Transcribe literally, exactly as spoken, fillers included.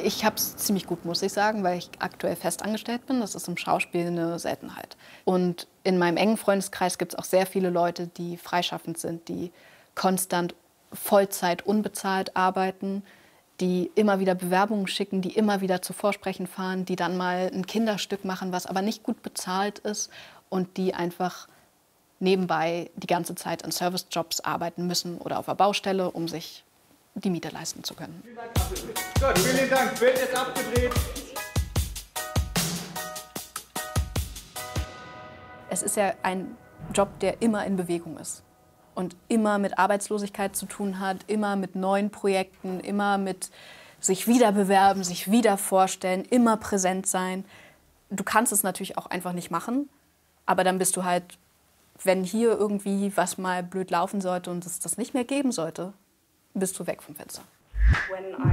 Ich habe es ziemlich gut, muss ich sagen, weil ich aktuell festangestellt bin. Das ist im Schauspiel eine Seltenheit. Und in meinem engen Freundeskreis gibt es auch sehr viele Leute, die freischaffend sind, die konstant Vollzeit unbezahlt arbeiten, die immer wieder Bewerbungen schicken, die immer wieder zu Vorsprechen fahren, die dann mal ein Kinderstück machen, was aber nicht gut bezahlt ist und die einfach nebenbei die ganze Zeit an Servicejobs arbeiten müssen oder auf der Baustelle, um sich die Miete leisten zu können. Gut, vielen Dank. Bild ist abgedreht. Es ist ja ein Job, der immer in Bewegung ist und immer mit Arbeitslosigkeit zu tun hat, immer mit neuen Projekten, immer mit sich wieder bewerben, sich wieder vorstellen, immer präsent sein. Du kannst es natürlich auch einfach nicht machen, aber dann bist du halt, wenn hier irgendwie was mal blöd laufen sollte und es das nicht mehr geben sollte, bist du weg vom Fenster. When I